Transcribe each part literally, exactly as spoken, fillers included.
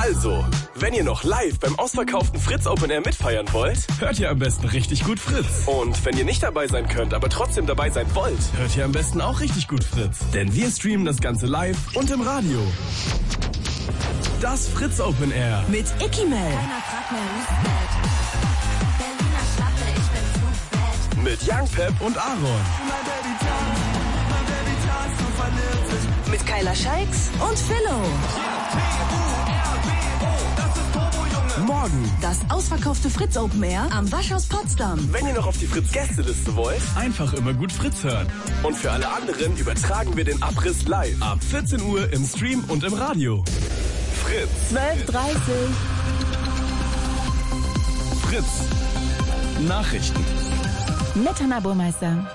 Also, wenn ihr noch live beim ausverkauften Fritz Open Air mitfeiern wollt, hört ihr am besten richtig gut Fritz. Und wenn ihr nicht dabei sein könnt, aber trotzdem dabei sein wollt, hört ihr am besten auch richtig gut Fritz. Denn wir streamen das Ganze live und im Radio. Das Fritz Open Air. Mit Icky Mel. Mit Young Pep und Aaron. Mit Kyla Scheiks und Philo. Morgen das ausverkaufte Fritz Open Air am Waschhaus Potsdam. Wenn ihr noch auf die Fritz-Gästeliste wollt, einfach immer gut Fritz hören. Und für alle anderen übertragen wir den Abriss live. Ab vierzehn Uhr im Stream und im Radio. Fritz. zwölf Uhr dreißig. Fritz. Nachrichten. Mit Hanna Burmeister.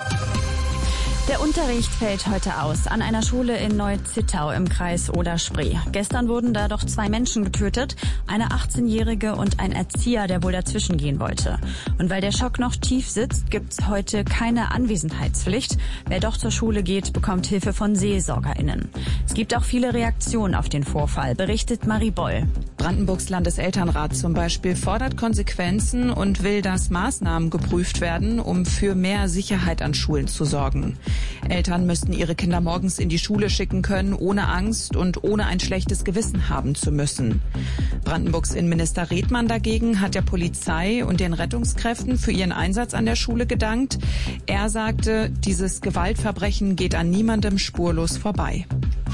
Der Unterricht fällt heute aus an einer Schule in Neu-Zittau im Kreis Oder-Spree. Gestern wurden da doch zwei Menschen getötet, eine achtzehnjährige und ein Erzieher, der wohl dazwischen gehen wollte. Und weil der Schock noch tief sitzt, gibt's heute keine Anwesenheitspflicht. Wer doch zur Schule geht, bekommt Hilfe von SeelsorgerInnen. Es gibt auch viele Reaktionen auf den Vorfall, berichtet Marie Boll. Brandenburgs Landeselternrat zum Beispiel fordert Konsequenzen und will, dass Maßnahmen geprüft werden, um für mehr Sicherheit an Schulen zu sorgen. Eltern müssten ihre Kinder morgens in die Schule schicken können, ohne Angst und ohne ein schlechtes Gewissen haben zu müssen. Brandenburgs Innenminister Redmann dagegen hat der Polizei und den Rettungskräften für ihren Einsatz an der Schule gedankt. Er sagte, dieses Gewaltverbrechen geht an niemandem spurlos vorbei.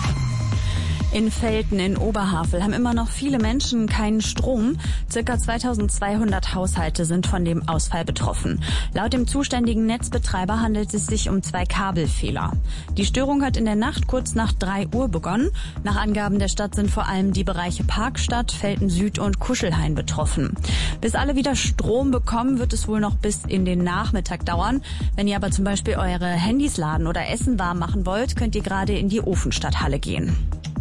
In Velten in Oberhavel haben immer noch viele Menschen keinen Strom. Circa zweitausendzweihundert Haushalte sind von dem Ausfall betroffen. Laut dem zuständigen Netzbetreiber handelt es sich um zwei Kabelfehler. Die Störung hat in der Nacht kurz nach drei Uhr begonnen. Nach Angaben der Stadt sind vor allem die Bereiche Parkstadt, Velten Süd und Kuschelhain betroffen. Bis alle wieder Strom bekommen, wird es wohl noch bis in den Nachmittag dauern. Wenn ihr aber zum Beispiel eure Handys laden oder Essen warm machen wollt, könnt ihr gerade in die Ofenstadthalle gehen.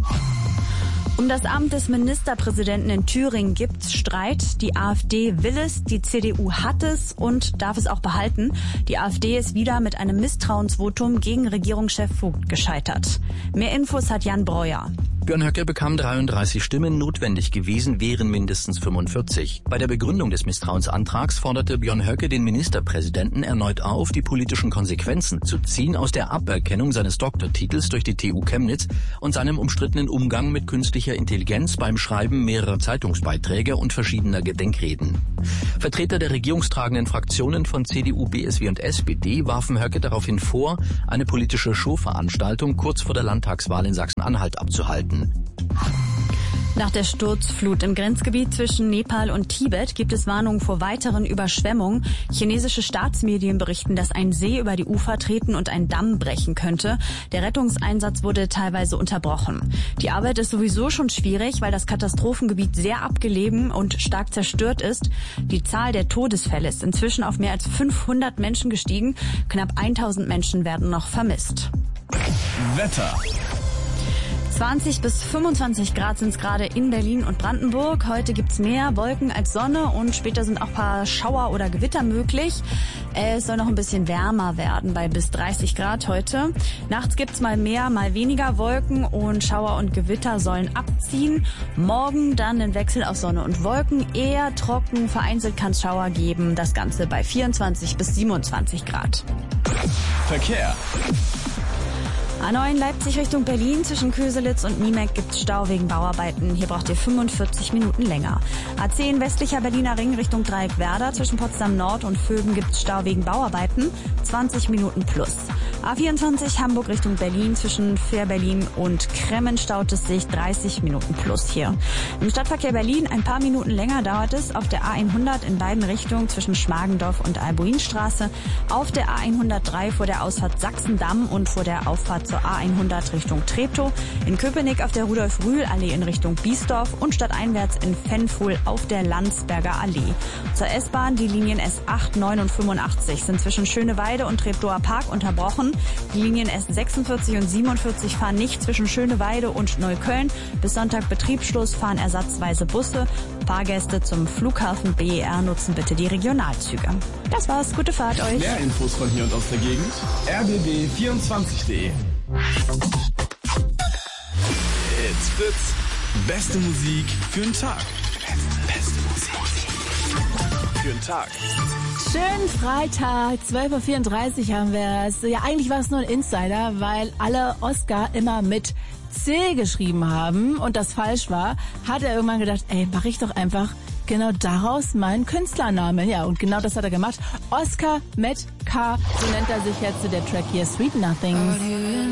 Um das Amt des Ministerpräsidenten in Thüringen gibt's Streit. Die AfD will es, die C D U hat es und darf es auch behalten. Die AfD ist wieder mit einem Misstrauensvotum gegen Regierungschef Vogt gescheitert. Mehr Infos hat Jan Breuer. Björn Höcke bekam dreiunddreißig Stimmen, notwendig gewesen wären mindestens fünfundvierzig. Bei der Begründung des Misstrauensantrags forderte Björn Höcke den Ministerpräsidenten erneut auf, die politischen Konsequenzen zu ziehen aus der Aberkennung seines Doktortitels durch die T U Chemnitz und seinem umstrittenen Umgang mit künstlicher Intelligenz beim Schreiben mehrerer Zeitungsbeiträge und verschiedener Gedenkreden. Vertreter der regierungstragenden Fraktionen von C D U, B S W und S P D warfen Höcke daraufhin vor, eine politische Showveranstaltung kurz vor der Landtagswahl in Sachsen-Anhalt abzuhalten. Nach der Sturzflut im Grenzgebiet zwischen Nepal und Tibet gibt es Warnungen vor weiteren Überschwemmungen. Chinesische Staatsmedien berichten, dass ein See über die Ufer treten und ein Damm brechen könnte. Der Rettungseinsatz wurde teilweise unterbrochen. Die Arbeit ist sowieso schon schwierig, weil das Katastrophengebiet sehr abgelegen und stark zerstört ist. Die Zahl der Todesfälle ist inzwischen auf mehr als fünfhundert Menschen gestiegen. Knapp tausend Menschen werden noch vermisst. Wetter. zwanzig bis fünfundzwanzig Grad sind es gerade in Berlin und Brandenburg. Heute gibt's mehr Wolken als Sonne und später sind auch ein paar Schauer oder Gewitter möglich. Es soll noch ein bisschen wärmer werden bei bis dreißig Grad heute. Nachts gibt's mal mehr, mal weniger Wolken und Schauer und Gewitter sollen abziehen. Morgen dann ein Wechsel aus Sonne und Wolken, eher trocken, vereinzelt kann es Schauer geben. Das Ganze bei vierundzwanzig bis siebenundzwanzig Grad. Verkehr. A neun Leipzig Richtung Berlin zwischen Köselitz und Niemek gibt's Stau wegen Bauarbeiten. Hier braucht ihr fünfundvierzig Minuten länger. A zehn westlicher Berliner Ring Richtung Dreieck-Werder zwischen Potsdam Nord und Vögen gibt's Stau wegen Bauarbeiten. zwanzig Minuten plus. A vierundzwanzig Hamburg Richtung Berlin zwischen Fähr-Berlin und Kremmen staut es sich dreißig Minuten plus hier. Im Stadtverkehr Berlin ein paar Minuten länger dauert es auf der A hundert in beiden Richtungen zwischen Schmargendorf und Albuinstraße, auf der A hundertdrei vor der Ausfahrt Sachsendamm und vor der Auffahrt zur A hundert Richtung Treptow, in Köpenick auf der Rudolf-Rühl-Allee in Richtung Biesdorf und stadteinwärts in Fennfuhl auf der Landsberger Allee. Zur S-Bahn die Linien S acht, neun und fünfundachtzig sind zwischen Schöneweide und Treptower Park unterbrochen. Die Linien S sechsundvierzig und siebenundvierzig fahren nicht zwischen Schöneweide und Neukölln. Bis Sonntag Betriebsschluss fahren ersatzweise Busse. Fahrgäste zum Flughafen B E R nutzen bitte die Regionalzüge. Das war's, gute Fahrt euch. Mehr Infos von hier und aus der Gegend r b b vierundzwanzig punkt d e. It's Fritz. Beste Musik für den Tag. Beste Musik für den Tag. Schönen Freitag, zwölf Uhr vierunddreißig haben wir es. Ja, eigentlich war es nur ein Insider, weil alle Oscar immer mit C geschrieben haben und das falsch war, hat er irgendwann gedacht, ey, mach ich doch einfach genau daraus meinen Künstlernamen. Ja, und genau das hat er gemacht. Oscar mit K, so nennt er sich jetzt, der Track hier, Sweet Nothing.